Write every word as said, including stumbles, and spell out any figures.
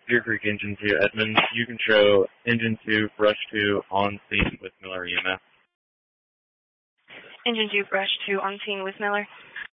Deer Creek Engine two, Edmond. You can show Engine two, Brush two, on scene with Miller E M S. Engine two, Brush two, on scene with Miller.